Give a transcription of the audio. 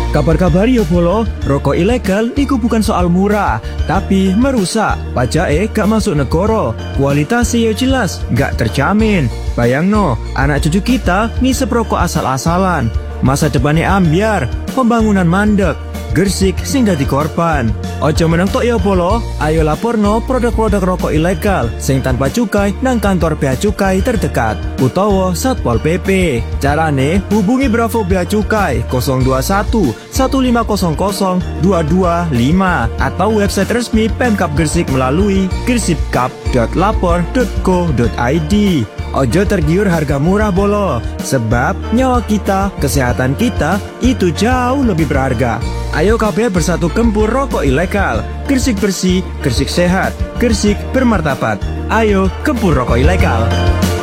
Kabar-kabar yo bolo, rokok ilegal iku bukan soal murah, tapi merusak. Pajake gak masuk negara, kualitasnya yo jelas, gak terjamin. Bayangno, anak cucu kita ngisep rokok asal-asalan. Masa depannya ambiar, pembangunan mandek. Gresik sing dadi korban. Ojo meneng tok ya bolo, ayo laporno produk-produk rokok ilegal sing tanpa cukai nang kantor bea cukai terdekat utawa Satpol PP. Carane hubungi Bravo Bea Cukai 021 1500 225 atau website resmi Pemkab Gresik melalui gresipkap.lapor.co.id. Ojo tergiur harga murah bolo, sebab nyawa kita, kesehatan kita itu jauh lebih berharga. Ayo KB bersatu gempur rokok ilegal. Gresik bersih, Gresik sehat, Gresik bermartabat. Ayo gempur rokok ilegal.